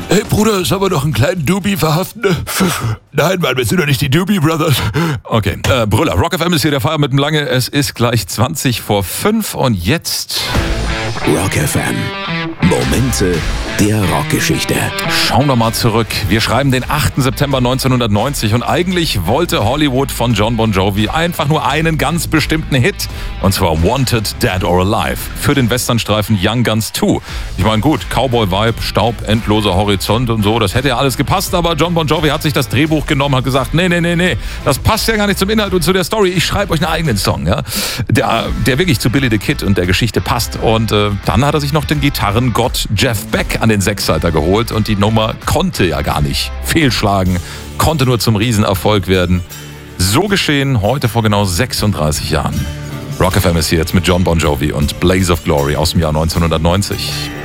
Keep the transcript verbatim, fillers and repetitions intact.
Hey Bruder, sollen wir doch einen kleinen Doobie verhaften? Nein, Mann, wir sind doch nicht die Doobie Brothers. Okay, äh, Brüller, Rock F M ist hier der Feier mit dem Lange. Es ist gleich zwanzig vor fünf und jetzt... Rock F M. Momente der Rockgeschichte. Schauen wir mal zurück. Wir schreiben den achten September neunzehnhundertneunzig und eigentlich wollte Hollywood von John Bon Jovi einfach nur einen ganz bestimmten Hit. Und zwar Wanted, Dead or Alive für den Westernstreifen Young Guns zwei. Ich meine, gut, Cowboy-Vibe, Staub, endloser Horizont und so, das hätte ja alles gepasst, aber John Bon Jovi hat sich das Drehbuch genommen, hat gesagt, nee, nee, nee, nee, das passt ja gar nicht zum Inhalt und zu der Story. Ich schreibe euch einen eigenen Song, ja, der, der wirklich zu Billy the Kid und der Geschichte passt. Und äh, dann hat er sich noch den Gitarrengott Jeff Beck an den Sechsseiter geholt und die Nummer konnte ja gar nicht fehlschlagen, konnte nur zum Riesenerfolg werden. So geschehen heute vor genau sechsunddreißig Jahren. Rock F M ist hier jetzt mit John Bon Jovi und Blaze of Glory aus dem Jahr neunzehnhundertneunzig.